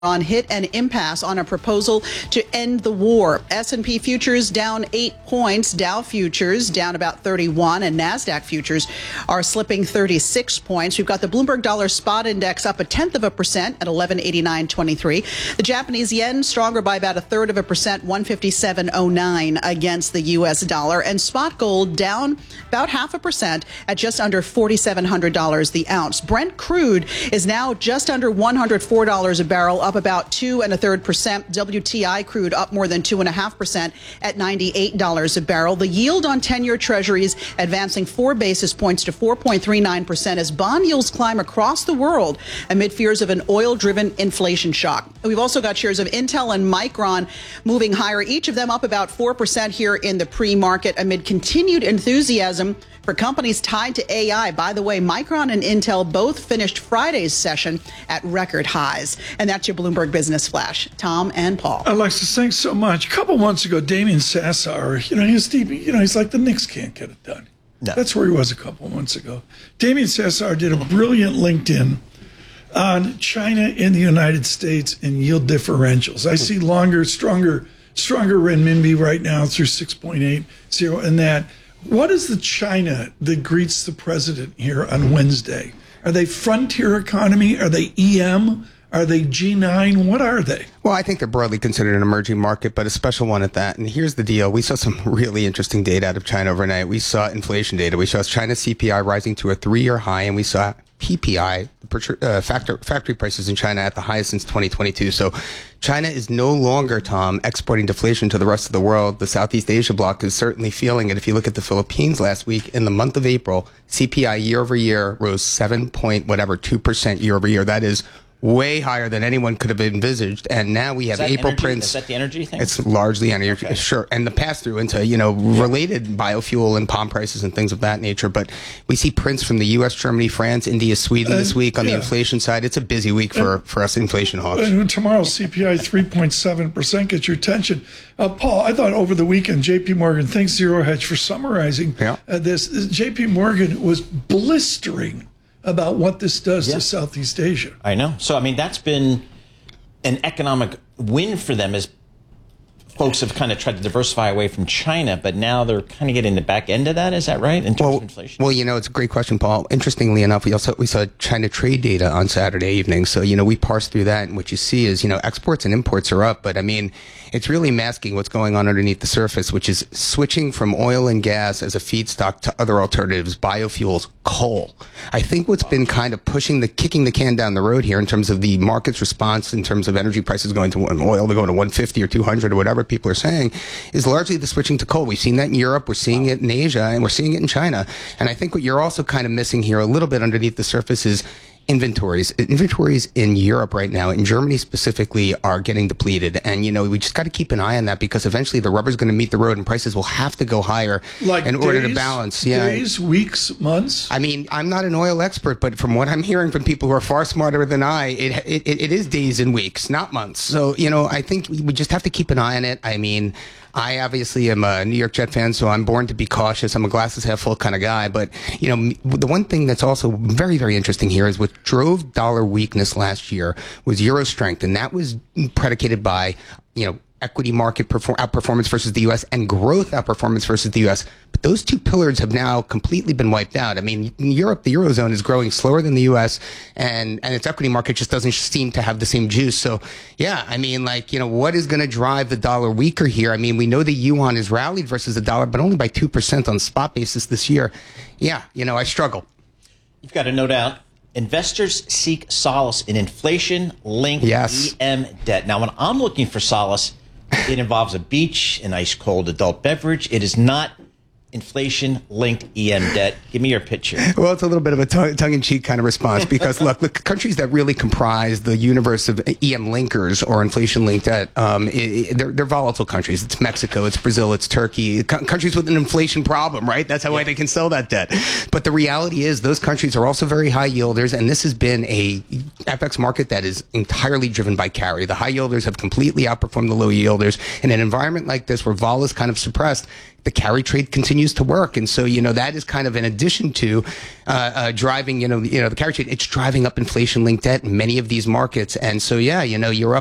hit an impasse on a proposal to end the war. S&P futures down 8 points, Dow futures down about 31, and NASDAQ futures are slipping 36 points. We've got the Bloomberg Dollar Spot Index up 0.1% at 1189.23. The Japanese yen stronger by about 1/3%, 157.09 against the U.S. dollar. And spot gold down about 0.5% at just under $4,700 the ounce. Brent crude is now just under $104 a barrel, up about 2.33%. WTI crude up more than 2.5% at $98 a barrel. The yield on 10-year treasuries advancing 4 basis points to 4.39% as bond yields climb across the world amid fears of an oil-driven inflation shock. We've also got shares of Intel and Micron moving higher, each of them up about 4% here in the pre-market amid continued enthusiasm for companies tied to AI. By the way, Micron and Intel both finished Friday's session at record highs. And that's your Bloomberg Business Flash. Tom and Paul. Alexis, thanks so much. A couple months ago, Damien Sassar, he's like, the Knicks can't get it done. No. That's where he was a couple of months ago. Damien Sassar did a brilliant LinkedIn on China and the United States and yield differentials. I see stronger renminbi right now through 6.80, and that. What is the China that greets the president here on Wednesday? Are they frontier economy? Are they EM? Are they G9? What are they? Well, I think they're broadly considered an emerging market, but a special one at that. And here's the deal. We saw some really interesting data out of China overnight. We saw inflation data. We saw China's CPI rising to a 3-year high, and we saw PPI, factory prices in China at the highest since 2022. So China is no longer, Tom, exporting deflation to the rest of the world. The Southeast Asia bloc is certainly feeling it. If you look at the Philippines last week, in the month of April, CPI year over year rose 2% year over year. That is way higher than anyone could have envisaged. And now we have April prints. Is that the energy thing? It's largely energy, okay. Sure. And the pass-through into, related biofuel and palm prices and things of that nature. But we see prints from the U.S., Germany, France, India, Sweden this week on the inflation side. It's a busy week for us inflation hawks. And tomorrow, CPI 3.7% gets your attention. Paul, I thought over the weekend, J.P. Morgan, thanks Zero Hedge for summarizing this. J.P. Morgan was blistering about what this does to Southeast Asia. I know. So, that's been an economic win for them as folks have kind of tried to diversify away from China, but now they're kind of getting the back end of that. Is that right, in terms of inflation? Well, it's a great question, Paul. Interestingly enough, we saw China trade data on Saturday evening. So, we parsed through that, and what you see is, exports and imports are up, but it's really masking what's going on underneath the surface, which is switching from oil and gas as a feedstock to other alternatives, biofuels, coal. I think what's been kind of kicking the can down the road here in terms of the market's response, in terms of energy prices going to oil, they're going to 150 or 200 or whatever people are saying, is largely the switching to coal. We've seen that in Europe, we're seeing it in Asia, and we're seeing it in China. And I think what you're also kind of missing here a little bit underneath the surface is inventories. Inventories in Europe right now, in Germany specifically, are getting depleted. And, we just got to keep an eye on that, because eventually the rubber's going to meet the road and prices will have to go higher in order to balance. Days, weeks, months? I'm not an oil expert, but from what I'm hearing from people who are far smarter than I, it is days and weeks, not months. So, I think we just have to keep an eye on it. I obviously am a New York Jet fan, so I'm born to be cautious. I'm a glasses half full kind of guy. But, the one thing that's also very, very interesting here is what drove dollar weakness last year was euro strength. And that was predicated by, equity market outperformance versus the U.S. and growth outperformance versus the U.S. But those two pillars have now completely been wiped out. In Europe, the Eurozone is growing slower than the U.S. and its equity market just doesn't seem to have the same juice. So, what is going to drive the dollar weaker here? We know the yuan has rallied versus the dollar, but only by 2% on spot basis this year. Yeah, I struggle. You've got to no doubt. Investors seek solace in inflation-linked EM debt. Now, when I'm looking for solace, it involves a beach, an ice-cold adult beverage. It is not inflation-linked EM debt. Give me your pitch here. Well, it's a little bit of a tongue-in-cheek kind of response because, look, the countries that really comprise the universe of EM linkers or inflation-linked debt, they're volatile countries. It's Mexico, it's Brazil, it's Turkey, countries with an inflation problem, right? That's how they can sell that debt. But the reality is those countries are also very high yielders, and this has been a FX market that is entirely driven by carry. The high yielders have completely outperformed the low yielders. In an environment like this where vol is kind of suppressed, the carry trade continues to work. And so, that is kind of in addition to driving, the carry trade, it's driving up inflation-linked debt in many of these markets. And so, you're up